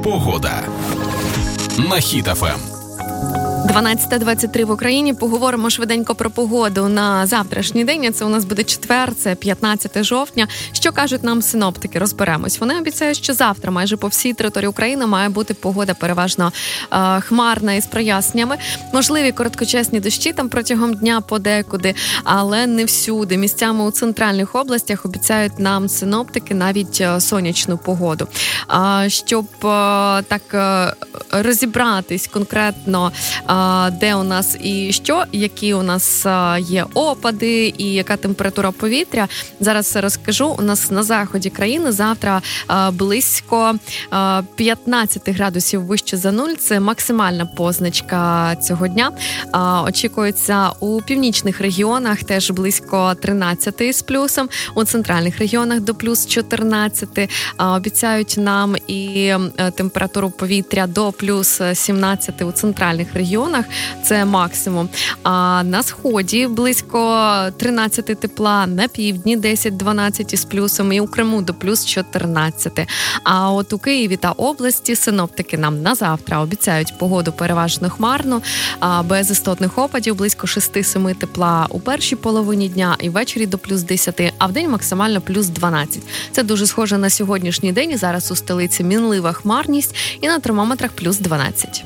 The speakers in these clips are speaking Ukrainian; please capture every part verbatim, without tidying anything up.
Погода на Хіт еф ем. дванадцята двадцять три в Україні. Поговоримо швиденько про погоду на завтрашній день. Це у нас буде четвер, це п'ятнадцяте жовтня. Що кажуть нам синоптики? Розберемось. Вони обіцяють, що завтра майже по всій території України має бути погода переважно е, хмарна із проясненнями. Можливі короткочасні дощі там протягом дня подекуди, але не всюди. Місцями у центральних областях обіцяють нам синоптики навіть сонячну погоду. Е, щоб е, так е, розібратись конкретно, де у нас і що, які у нас є опади і яка температура повітря. Зараз все розкажу. У нас на заході країни завтра близько п'ятнадцять градусів вище за нуль. Це максимальна позначка цього дня. Очікується у північних регіонах теж близько тринадцять з плюсом. У центральних регіонах до плюс чотирнадцять. Обіцяють нам і температуру повітря до плюс сімнадцять у центральних регіонах. Це максимум. А на сході близько тринадцять тепла, на півдні десять-дванадцять із плюсом і у Криму до плюс чотирнадцять. А от у Києві та області синоптики нам на завтра обіцяють погоду переважно хмарну, без істотних опадів, близько шість-сім тепла у першій половині дня і ввечері до плюс десять, а в день максимально плюс дванадцять. Це дуже схоже на сьогоднішній день і зараз у столиці мінлива хмарність і на термометрах плюс дванадцять.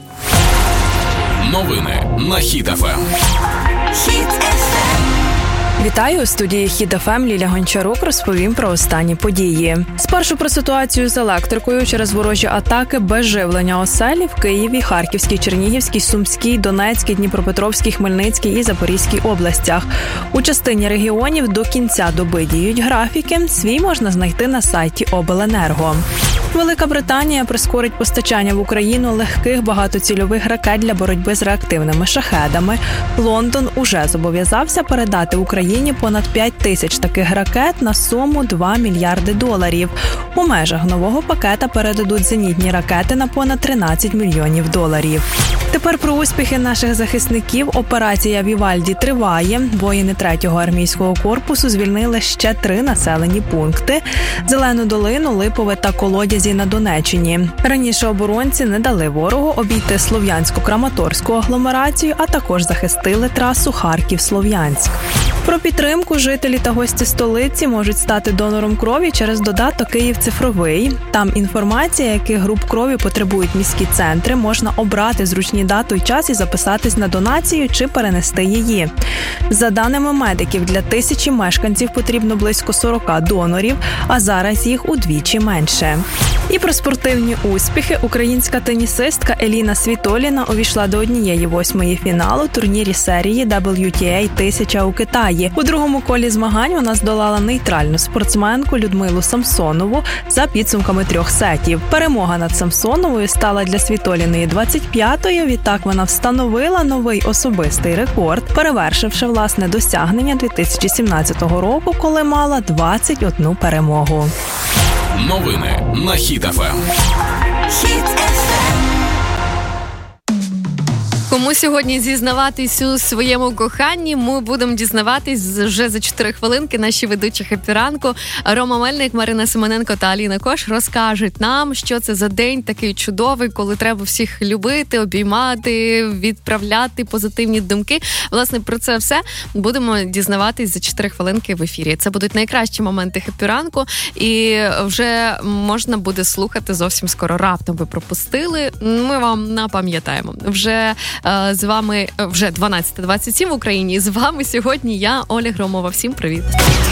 Новини на Хіт еф ем. Хіт еф ем. Вітаю, у студії Хіт еф ем Ліля Гончарук розповім про останні події. Спершу про ситуацію з електрикою через ворожі атаки без живлення оселі в Києві, Харківській, Чернігівській, Сумській, Донецькій, Дніпропетровській, Хмельницькій і Запорізькій областях. У частині регіонів до кінця доби діють графіки. Свій можна знайти на сайті обленерго. Велика Британія прискорить постачання в Україну легких багатоцільових ракет для боротьби з реактивними шахедами. Лондон уже зобов'язався передати Україні понад п'ять тисяч таких ракет на суму два мільярди доларів. У межах нового пакета передадуть зенітні ракети на понад тринадцять мільйонів доларів. Тепер про успіхи наших захисників. Операція Вівальді триває. Воїни третього армійського корпусу звільнили ще три населені пункти – Зелену долину, Липове та Колодязі на Донеччині. Раніше оборонці не дали ворогу обійти Слов'янсько-Краматорську агломерацію, а також захистили трасу Харків-Слов'янськ. Про підтримку жителі та гості столиці можуть стати донором крові через додаток «Київ цифровий». Там інформація, яких груп крові потребують міські центри, можна обрати зручні дату і час і записатись на донацію чи перенести її. За даними медиків, для тисячі мешканців потрібно близько сорок донорів, а зараз їх удвічі менше. І про спортивні успіхи. Українська тенісистка Еліна Світоліна увійшла до однієї восьмої фіналу турнірі серії дабл ю ті ей тисяча у Китаї. У другому колі змагань вона здолала нейтральну спортсменку Людмилу Самсонову за підсумками трьох сетів. Перемога над Самсоновою стала для Світоліної двадцять п'ятою, відтак вона встановила новий особистий рекорд, перевершивши власне досягнення дві тисячі сімнадцятого року, коли мала двадцять одну перемогу. Новини на Хіт еф ем. Хіт еф ем. Кому сьогодні зізнаватись у своєму коханні, ми будемо дізнаватись вже за чотири хвилинки. Наші ведучі «Хеппі ранку» Рома Мельник, Марина Семененко та Аліна Кош розкажуть нам, що це за день такий чудовий, коли треба всіх любити, обіймати, відправляти позитивні думки. Власне, про це все будемо дізнаватись за чотири хвилинки в ефірі. Це будуть найкращі моменти «Хеппі ранку», і вже можна буде слухати зовсім скоро. Раптом ви пропустили, ми вам напам'ятаємо. Вже з вами вже дванадцята двадцять сім в Україні. З вами сьогодні я, Оля Громова. Всім привіт.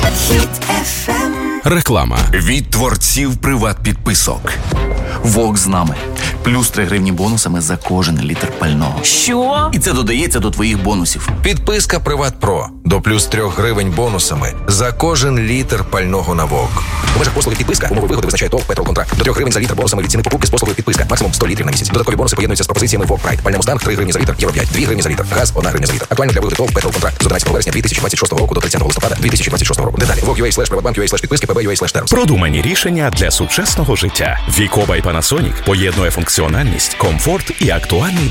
Реклама. Від творців приват-підписок. Вок з нами. Плюс три гривні бонусами за кожен літр пального. Що? І це додається до твоїх бонусів. Підписка «Приват Про» до плюс трьох гривень бонусами за кожен літр пального на ВОК. У межах послуги підписка умови вигоди визначає ТОВ «Петролконтракт». До трьох гривень за літр бонусами від ціни покупки з послугою підписка. Максимум сто літрів на місяць. Додаткові бонуси поєднуються з пропозиціями ВОК Прайд. Пальне Мустанг три гривні за літр, Євро п'ять, дві гривні за літр, газ одна гривня за літр. Актуально для вигоди ТОВ «Петролконтракт» з одинадцятого вересня дві тисячі двадцять шостого року до тридцятого листопада дві тисячі двадцять шостого року. Деталі вок.ua слеш приватбанк.ua слеш підписки pb.ua слеш термс. Продумані рішення для сучасного життя. Вікова і Panasonic поєднує функціональність, комфорт і актуальний